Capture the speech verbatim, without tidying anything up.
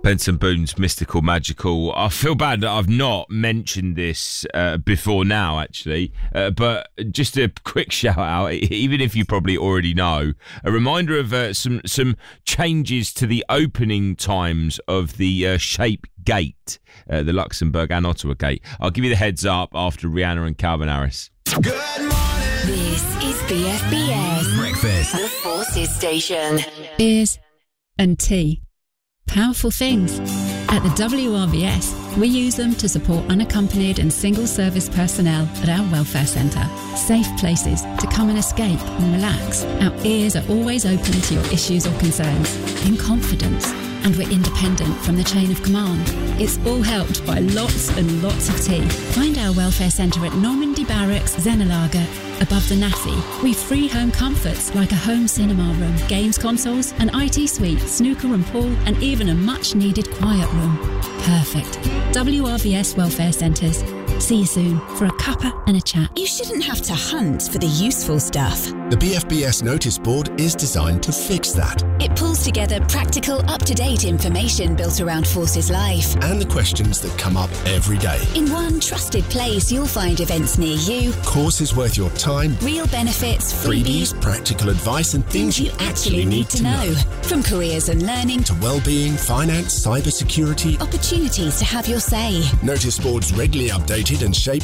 Benson Boone's Mystical Magical. I feel bad that I've not mentioned this uh, before now, actually. Uh, but just a quick shout out, even if you probably already know, a reminder of uh, some some changes to the opening times of the uh, Shape Gate, uh, the Luxembourg and Ottawa Gate. I'll give you the heads up after Rihanna and Calvin Harris. Good morning. This is B F B S Breakfast, the Forces Station. Beers and tea. Powerful things. At the W R V S, we use them to support unaccompanied and single-service personnel at our welfare centre. Safe places to come and escape and relax. Our ears are always open to your issues or concerns, in confidence. And we're independent from the chain of command. It's all helped by lots and lots of tea. Find our welfare centre at Normandy Barracks, Zenelager, above the N A F I. We've free home comforts like a home cinema room, games consoles, an I T suite, snooker and pool, and even a much-needed quiet room. Perfect. W R V S Welfare Centres. See you soon for a cuppa and a chat. You shouldn't have to hunt for the useful stuff. The B F B S notice board is designed to fix that. It pulls together practical, up-to-date information built around Forces Life. And the questions that come up every day. In one trusted place, you'll find events near you, Courses worth your time, real benefits, freebies, freebies, practical advice and things you actually need to know. From careers and learning To well-being, finance, cyber security. opportunities to have your say. Notice boards regularly updated and shaped